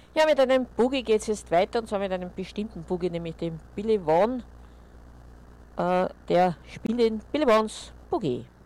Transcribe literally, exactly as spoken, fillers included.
Ja, mit einem Boogie geht es jetzt weiter und zwar mit einem bestimmten Boogie, nämlich dem Billy Vaughn. Äh, der spielt den Billy Vaughns Boogie.